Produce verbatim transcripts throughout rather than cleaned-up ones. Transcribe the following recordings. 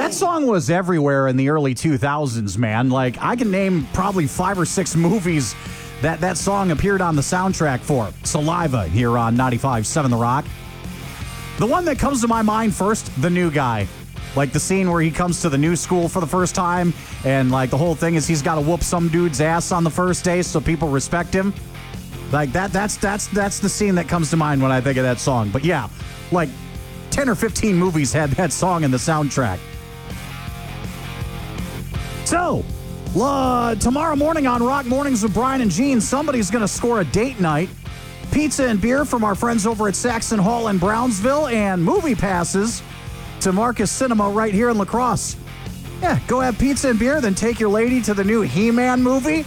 That song was everywhere in the early two thousands, man. Like, I can name probably five or six movies that that song appeared on the soundtrack for. Saliva here on ninety-five point seven The Rock. The one that comes to my mind first, The New Guy. Like the scene where he comes to the new school for the first time, and like the whole thing is he's got to whoop some dude's ass on the first day so people respect him. Like that that's that's that's the scene that comes to mind when I think of that song. But yeah, like ten or fifteen movies had that song in the soundtrack. So, uh, tomorrow morning on Rock Mornings with Brian and Gene, somebody's going to score a date night. Pizza and beer from our friends over at Saxon Hall in Brownsville, and movie passes to Marcus Cinema right here in La Crosse. Yeah, go have pizza and beer, then take your lady to the new He-Man movie.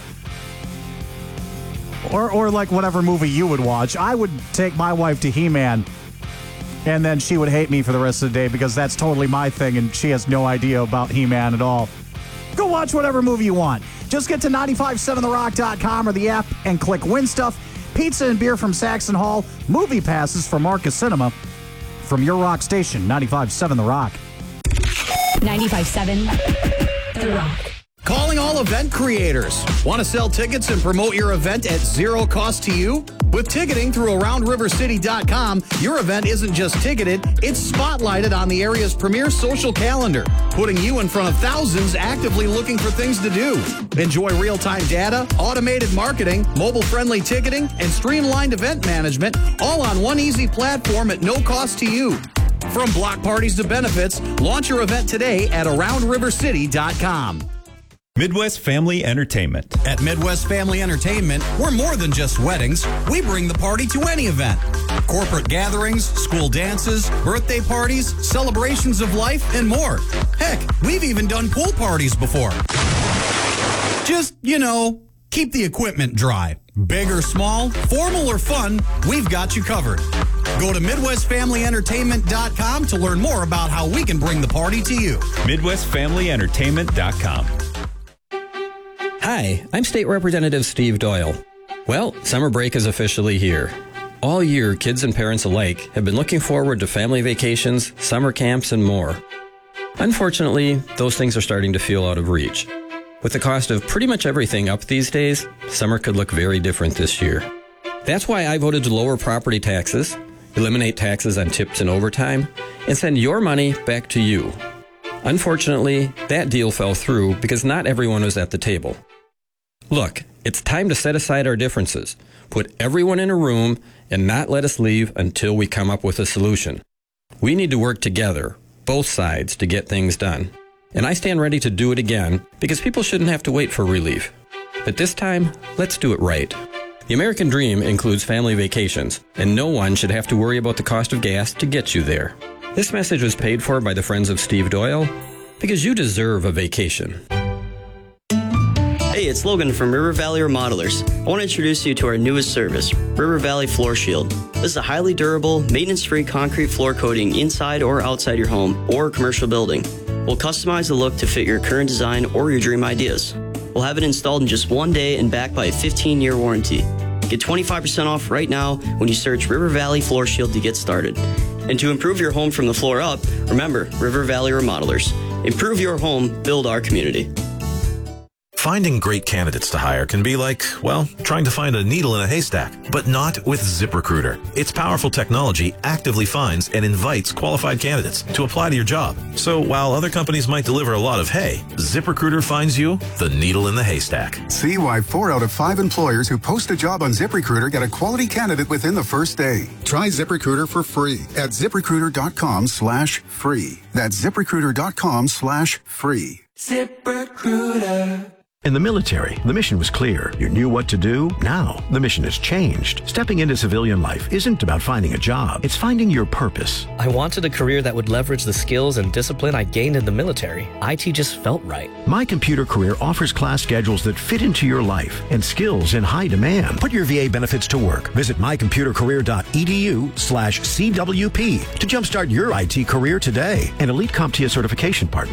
Or, or like whatever movie you would watch. I would take my wife to He-Man, and then she would hate me for the rest of the day because that's totally my thing, and she has no idea about He-Man at all. Go watch whatever movie you want. Just get to ninety-five point seven the rock dot com or the app and click Win Stuff. Pizza and beer from Saxon Hall. Movie passes for Marcus Cinema. From your rock station, ninety-five point seven The Rock. ninety-five point seven The Rock. Calling all event creators. Want to sell tickets and promote your event at zero cost to you? With ticketing through around river city dot com, your event isn't just ticketed, it's spotlighted on the area's premier social calendar, putting you in front of thousands actively looking for things to do. Enjoy real-time data, automated marketing, mobile-friendly ticketing, and streamlined event management, all on one easy platform at no cost to you. From block parties to benefits, launch your event today at around river city dot com. Midwest Family Entertainment. At Midwest Family Entertainment, we're more than just weddings. We bring the party to any event. Corporate gatherings, school dances, birthday parties, celebrations of life, and more. Heck, we've even done pool parties before. Just, you know, keep the equipment dry. Big or small, formal or fun, we've got you covered. Go to midwest family entertainment dot com to learn more about how we can bring the party to you. midwest family entertainment dot com. Hi, I'm State Representative Steve Doyle. Well, summer break is officially here. All year, kids and parents alike have been looking forward to family vacations, summer camps, and more. Unfortunately, those things are starting to feel out of reach. With the cost of pretty much everything up these days, summer could look very different this year. That's why I voted to lower property taxes, eliminate taxes on tips and overtime, and send your money back to you. Unfortunately, that deal fell through because not everyone was at the table. Look, it's time to set aside our differences, put everyone in a room, and not let us leave until we come up with a solution. We need to work together, both sides, to get things done. And I stand ready to do it again because people shouldn't have to wait for relief. But this time, let's do it right. The American dream includes family vacations, and no one should have to worry about the cost of gas to get you there. This message was paid for by the Friends of Steve Doyle because you deserve a vacation. Hey, it's Logan from River Valley Remodelers. I want to introduce you to our newest service, River Valley Floor Shield. This is a highly durable, maintenance-free concrete floor coating inside or outside your home or commercial building. We'll customize the look to fit your current design or your dream ideas. We'll have it installed in just one day and backed by a fifteen-year warranty. Get twenty-five percent off right now when you search River Valley Floor Shield to get started. And to improve your home from the floor up, remember River Valley Remodelers. Improve your home, build our community. Finding great candidates to hire can be like, well, trying to find a needle in a haystack, but not with ZipRecruiter. Its powerful technology actively finds and invites qualified candidates to apply to your job. So while other companies might deliver a lot of hay, ZipRecruiter finds you the needle in the haystack. See why four out of five employers who post a job on ZipRecruiter get a quality candidate within the first day. Try ZipRecruiter for free at ZipRecruiter dot com slash free. That's ZipRecruiter dot com slash free. ZipRecruiter. In the military, the mission was clear. You knew what to do. Now, the mission has changed. Stepping into civilian life isn't about finding a job. It's finding your purpose. I wanted a career that would leverage the skills and discipline I gained in the military. I T just felt right. My Computer Career offers class schedules that fit into your life and skills in high demand. Put your V A benefits to work. Visit my computer career dot e d u slash C W P to jumpstart your I T career today. An Elite CompTIA certification partner.